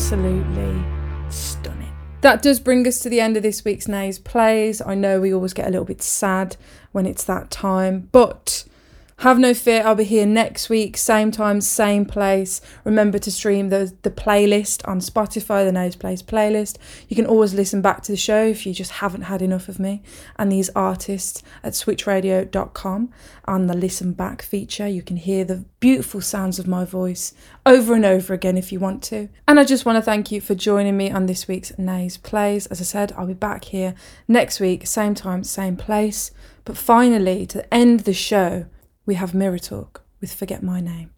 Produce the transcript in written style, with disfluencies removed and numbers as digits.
absolutely stunning. That does bring us to the end of this week's Nays Plays. I know we always get a little bit sad when it's that time, but have no fear, I'll be here next week, same time, same place. Remember to stream the playlist on Spotify, the Nays Plays playlist. You can always listen back to the show if you just haven't had enough of me and these artists at switchradio.com. On the listen back feature, you can hear the beautiful sounds of my voice over and over again if you want to. And I just want to thank you for joining me on this week's Nays Plays. As I said, I'll be back here next week, same time, same place. But finally, to end the show, we have Mirror Talk with Forget My Name.